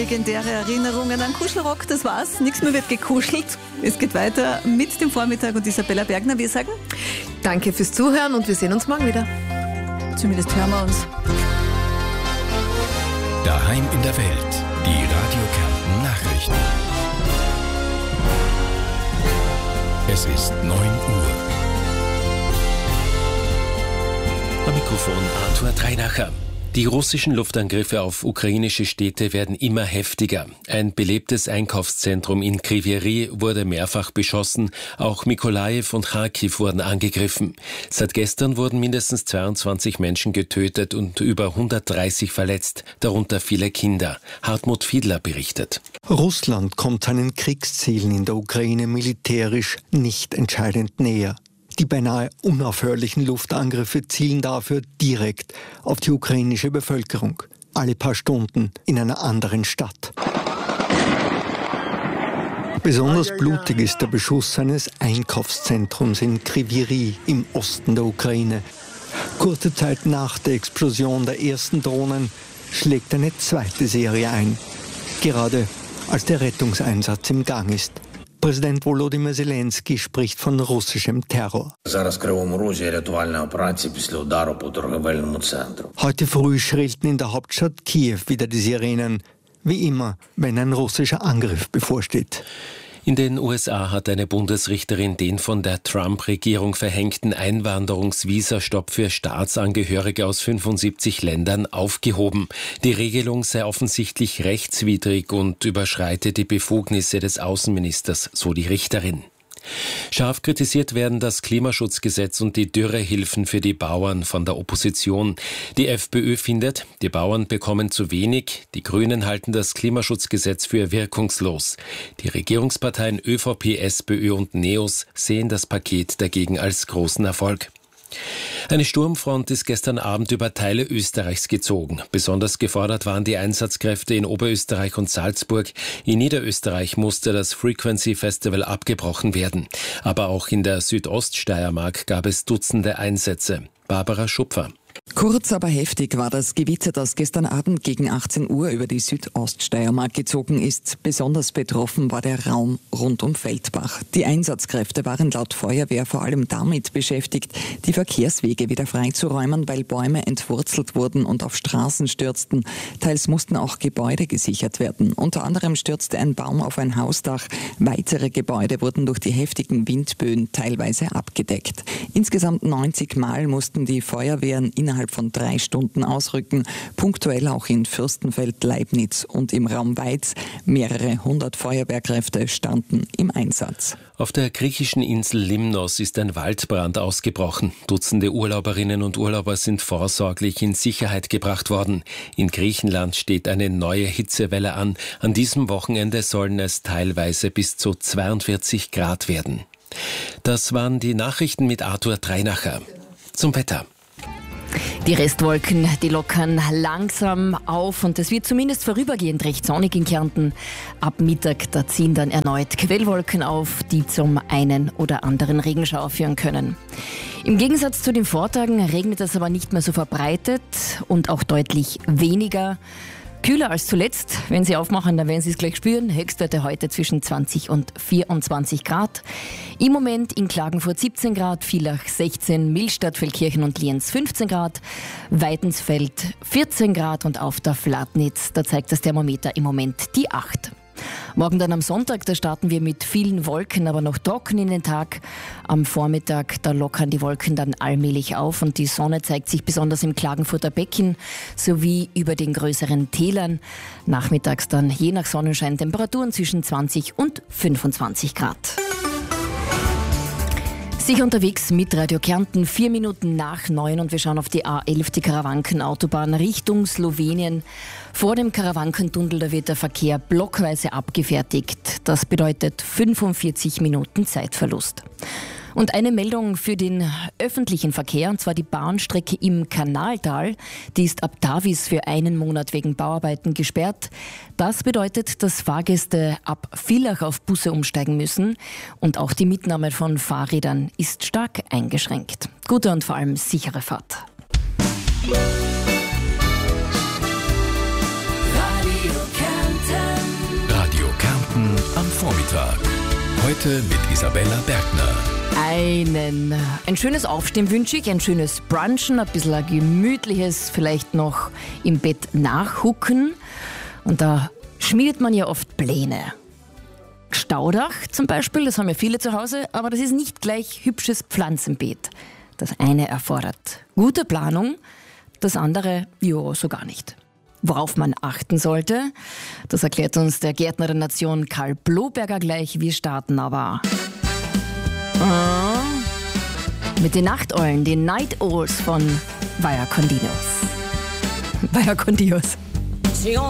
Legendäre Erinnerungen an Kuschelrock, das war's. Nichts mehr wird gekuschelt. Es geht weiter mit dem Vormittag und Isabella Bergner. Wir sagen danke fürs Zuhören und wir sehen uns morgen wieder. Zumindest hören wir uns. Daheim in der Welt, die Radio Kärnten Nachrichten. Es ist 9 Uhr. Am Mikrofon Arthur Treinacher. Die russischen Luftangriffe auf ukrainische Städte werden immer heftiger. Ein belebtes Einkaufszentrum in Kryvyi wurde mehrfach beschossen. Auch Mykolajiw und Charkiw wurden angegriffen. Seit gestern wurden mindestens 22 Menschen getötet und über 130 verletzt, darunter viele Kinder. Hartmut Fiedler berichtet. Russland kommt seinen Kriegszielen in der Ukraine militärisch nicht entscheidend näher. Die beinahe unaufhörlichen Luftangriffe zielen dafür direkt auf die ukrainische Bevölkerung. Alle paar Stunden in einer anderen Stadt. Besonders blutig ist der Beschuss eines Einkaufszentrums in Kryvyi im Osten der Ukraine. Kurze Zeit nach der Explosion der ersten Drohnen schlägt eine zweite Serie ein. Gerade als der Rettungseinsatz im Gang ist. Präsident Volodymyr Zelensky spricht von russischem Terror. Heute früh schrillten in der Hauptstadt Kiew wieder die Sirenen. Wie immer, wenn ein russischer Angriff bevorsteht. In den USA hat eine Bundesrichterin den von der Trump-Regierung verhängten Einwanderungsvisastopp für Staatsangehörige aus 75 Ländern aufgehoben. Die Regelung sei offensichtlich rechtswidrig und überschreite die Befugnisse des Außenministers, so die Richterin. Scharf kritisiert werden das Klimaschutzgesetz und die Dürrehilfen für die Bauern von der Opposition. Die FPÖ findet, die Bauern bekommen zu wenig. Die Grünen halten das Klimaschutzgesetz für wirkungslos. Die Regierungsparteien ÖVP, SPÖ und NEOS sehen das Paket dagegen als großen Erfolg. Eine Sturmfront ist gestern Abend über Teile Österreichs gezogen. Besonders gefordert waren die Einsatzkräfte in Oberösterreich und Salzburg. In Niederösterreich musste das Frequency Festival abgebrochen werden. Aber auch in der Südoststeiermark gab es Dutzende Einsätze. Barbara Schupfer. Kurz, aber heftig war das Gewitter, das gestern Abend gegen 18 Uhr über die Südoststeiermark gezogen ist. Besonders betroffen war der Raum rund um Feldbach. Die Einsatzkräfte waren laut Feuerwehr vor allem damit beschäftigt, die Verkehrswege wieder freizuräumen, weil Bäume entwurzelt wurden und auf Straßen stürzten. Teils mussten auch Gebäude gesichert werden. Unter anderem stürzte ein Baum auf ein Hausdach. Weitere Gebäude wurden durch die heftigen Windböen teilweise abgedeckt. Insgesamt 90 Mal mussten die Feuerwehren innerhalb von 3 Stunden ausrücken, punktuell auch in Fürstenfeld, Leibniz und im Raum Weiz. Mehrere 100 Feuerwehrkräfte standen im Einsatz. Auf der griechischen Insel Limnos ist ein Waldbrand ausgebrochen. Dutzende Urlauberinnen und Urlauber sind vorsorglich in Sicherheit gebracht worden. In Griechenland steht eine neue Hitzewelle an. An diesem Wochenende sollen es teilweise bis zu 42 Grad werden. Das waren die Nachrichten mit Arthur Treinacher. Zum Wetter. Die Restwolken, die lockern langsam auf und es wird zumindest vorübergehend recht sonnig in Kärnten. Ab Mittag, da ziehen dann erneut Quellwolken auf, die zum einen oder anderen Regenschauer führen können. Im Gegensatz zu den Vortagen regnet es aber nicht mehr so verbreitet und auch deutlich weniger. Kühler als zuletzt. Wenn Sie aufmachen, dann werden Sie es gleich spüren. Höchstwerte heute zwischen 20 und 24 Grad. Im Moment in Klagenfurt 17 Grad, Villach 16, Millstatt, Feldkirchen und Lienz 15 Grad, Weidensfeld 14 Grad und auf der Flatnitz, da zeigt das Thermometer im Moment die 8. Morgen dann am Sonntag, da starten wir mit vielen Wolken, aber noch trocken in den Tag. Am Vormittag, da lockern die Wolken dann allmählich auf und die Sonne zeigt sich besonders im Klagenfurter Becken sowie über den größeren Tälern. Nachmittags dann je nach Sonnenschein Temperaturen zwischen 20 und 25 Grad. Sicher unterwegs mit Radio Kärnten, 4 Minuten nach 9 und wir schauen auf die A11, die Karawankenautobahn Richtung Slowenien. Vor dem Karawankentunnel, da wird der Verkehr blockweise abgefertigt. Das bedeutet 45 Minuten Zeitverlust. Und eine Meldung für den öffentlichen Verkehr, und zwar die Bahnstrecke im Kanaltal. Die ist ab Tavis für einen Monat wegen Bauarbeiten gesperrt. Das bedeutet, dass Fahrgäste ab Villach auf Busse umsteigen müssen. Und auch die Mitnahme von Fahrrädern ist stark eingeschränkt. Gute und vor allem sichere Fahrt. Radio Kärnten. Sonntag. Heute mit Isabella Bergner. Ein schönes Aufstehen wünsche ich, ein schönes Brunchen, ein bisschen ein gemütliches, vielleicht noch im Bett nachhucken. Und da schmiedet man ja oft Pläne. Staudach zum Beispiel, das haben ja viele zu Hause, aber das ist nicht gleich hübsches Pflanzenbeet. Das eine erfordert gute Planung, das andere, so gar nicht. Worauf man achten sollte, das erklärt uns der Gärtner der Nation Karl Bloberger gleich. Wir starten aber mit den Nachteulen, den Night Owls von Vaya con Dios.